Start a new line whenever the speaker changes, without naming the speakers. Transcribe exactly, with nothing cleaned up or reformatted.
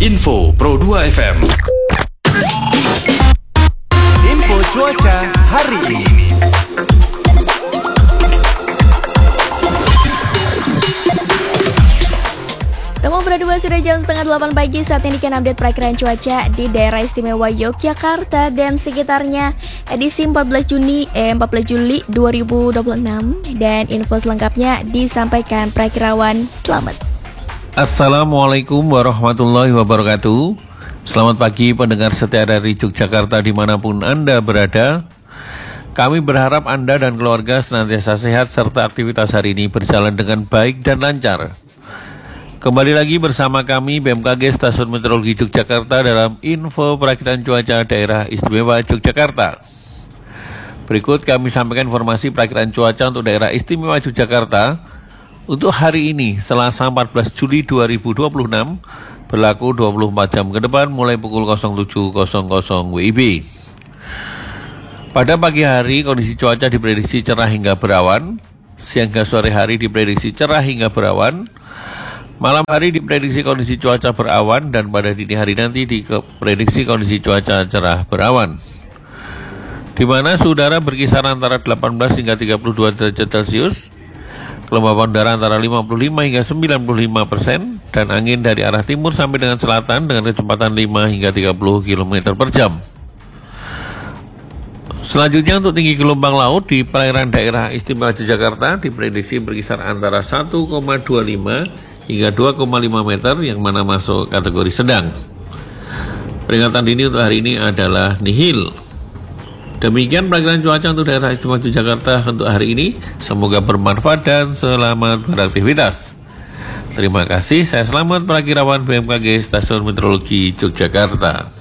Info Pro dua F M.
Info cuaca hari ini.
Kamu berdua sudah jam setengah delapan pagi. Saat ini kan update perakiraan cuaca di daerah istimewa Yogyakarta dan sekitarnya edisi empat belas Juni eh, empat belas Juli dua ribu dua puluh enam. Dan info selengkapnya disampaikan Prakirawan. Selamat.
Assalamualaikum warahmatullahi wabarakatuh. Selamat pagi pendengar setia dari Yogyakarta dimanapun Anda berada. Kami berharap Anda dan keluarga senantiasa sehat serta aktivitas hari ini berjalan dengan baik dan lancar. Kembali lagi bersama kami B M K G Stasiun Meteorologi Yogyakarta dalam info perakiraan cuaca daerah istimewa Yogyakarta. Berikut kami sampaikan informasi perakiraan cuaca untuk daerah istimewa Yogyakarta untuk hari ini Selasa empat belas Juli dua ribu dua puluh enam, berlaku dua puluh empat jam ke depan mulai pukul nol tujuh nol nol W I B. Pada pagi hari kondisi cuaca diprediksi cerah hingga berawan, siang hingga sore hari diprediksi cerah hingga berawan. Malam hari diprediksi kondisi cuaca berawan dan pada dini hari nanti diprediksi kondisi cuaca cerah berawan. Di mana suhu udara berkisar antara delapan belas hingga tiga puluh dua derajat Celcius, kelembapan udara antara lima puluh lima hingga sembilan puluh lima persen, dan angin dari arah timur sampai dengan selatan dengan kecepatan lima hingga tiga puluh kilometer per jam. Selanjutnya untuk tinggi gelombang laut di perairan daerah istimewa Yogyakarta diprediksi berkisar antara satu koma dua lima hingga dua koma lima meter yang mana masuk kategori sedang. Peringatan dini untuk hari ini adalah nihil. Demikian perakiraan cuaca untuk daerah istimewa Yogyakarta untuk hari ini. Semoga bermanfaat dan selamat beraktivitas. Terima kasih. Saya Selamat, Prakirawan B M K G Stasiun Meteorologi Yogyakarta.